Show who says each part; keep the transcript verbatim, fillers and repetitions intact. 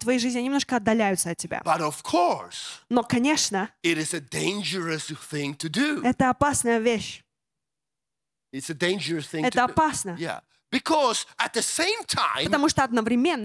Speaker 1: твоей жизни, они немножко отдаляются от тебя.
Speaker 2: But of course,
Speaker 1: Но, конечно,
Speaker 2: it is a dangerous thing to do.
Speaker 1: это опасная вещь.
Speaker 2: It's a dangerous thing
Speaker 1: Это
Speaker 2: to do.
Speaker 1: опасно.
Speaker 2: Yeah. Because at the same time,
Speaker 1: Потому что одновременно